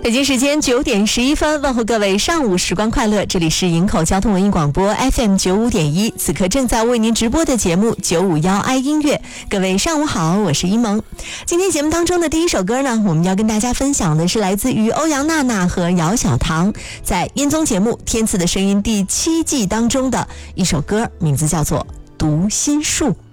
北京时间9:11，问候各位上午时光快乐，这里是营口交通文艺广播 FM95.1，此刻正在为您直播的节目951爱音乐。各位上午好，我是一萌。今天节目当中的第一首歌呢，我们要跟大家分享的是来自于欧阳娜娜和姚小棠在音综节目《天赐的声音》第7季当中的一首歌，名字叫做《读心术》。